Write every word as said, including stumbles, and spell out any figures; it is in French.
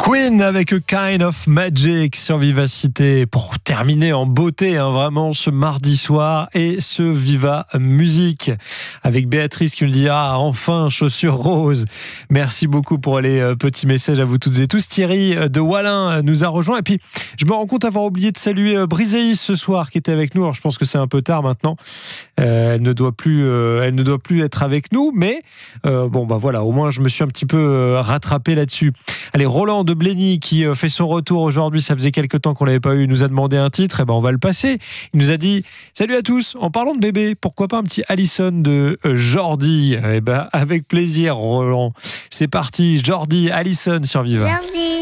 Queen avec A Kind of Magic sur Vivacité pour terminer en beauté, hein, vraiment ce mardi soir, et ce Viva Musique avec Béatrice qui nous dit ah enfin chaussures roses. Merci beaucoup pour les euh, petits messages à vous toutes et tous. Thierry de Wallin nous a rejoint, et puis je me rends compte avoir oublié de saluer euh, Briséis ce soir qui était avec nous. Alors je pense que c'est un peu tard maintenant, euh, elle ne doit plus, euh, elle ne doit plus être avec nous, mais euh, bon bah voilà, au moins je me suis un petit peu euh, rattrapé là-dessus. Allez, Roland de Blény qui fait son retour aujourd'hui, ça faisait quelques temps qu'on l'avait pas eu, il nous a demandé un titre, et ben on va le passer. Il nous a dit salut à tous, en parlant de bébé, pourquoi pas un petit Allison de Jordi? Et ben avec plaisir Roland, c'est parti, Jordi, Allison sur Viva. Jordi.